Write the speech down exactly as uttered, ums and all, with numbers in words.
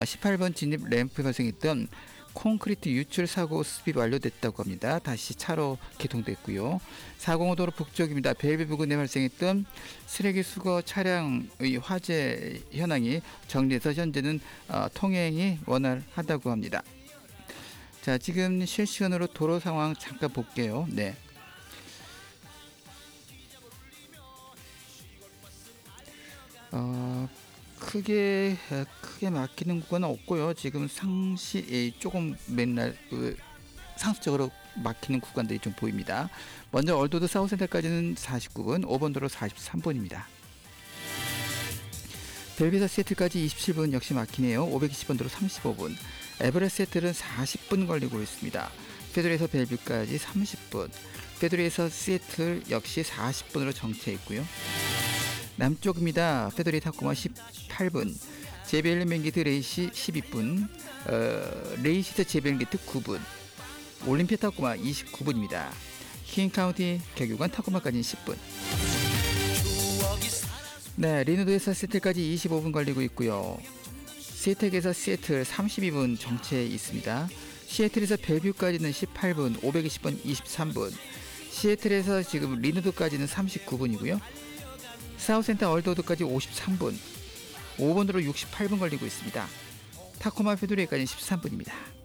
십팔 번 진입 램프 발생했던 콘크리트 유출 사고 수습이 완료됐다고 합니다. 다시 차로 개통됐고요. 사공오 도로 북쪽입니다. 벨뷰 부근에 발생했던 쓰레기 수거 차량의 화재 현황이 정리돼서 현재는 어, 통행이 원활하다고 합니다. 자, 지금 실시간으로 도로 상황 잠깐 볼게요. 네. 어, 크게 크게 막히는 구간은 없고요. 지금 상시 조금 맨날 그 상수적으로 막히는 구간들이 좀 보입니다. 먼저 얼도드 사우센터까지는 사십구 분, 오 번 도로 사십삼 분입니다. 벨비에서 시애틀까지 이십칠 분 역시 막히네요. 오백이십 번 도로 삼십오 분. 에버레스트 시애틀은 사십 분 걸리고 있습니다. 페드리에서 벨뷰까지 삼십 분. 페드리에서 시애틀 역시 사십 분으로 정체 있고요. 남쪽입니다. 페더리 타코마 십팔 분, 제비엘리 맨게이트 레이시 십이 분, 어, 레이시트 제비엘리 게이트 구 분, 올림피아 타코마 이십구 분입니다. 킹카운티 격유관 타코마까지는 십 분. 네, 리노드에서 시애틀까지 이십오 분 걸리고 있고요. 시애틀에서 시애틀 삼십이 분 정체에 있습니다. 시애틀에서 벨뷰까지는 십팔 분, 오백이십 분 이십삼 분. 시애틀에서 지금 리노드까지는 삼십구 분이고요. 사우센터 얼도드까지 오십삼 분, 오 번 도로 육십팔 분 걸리고 있습니다. 타코마 페도리에까지는 십삼 분입니다.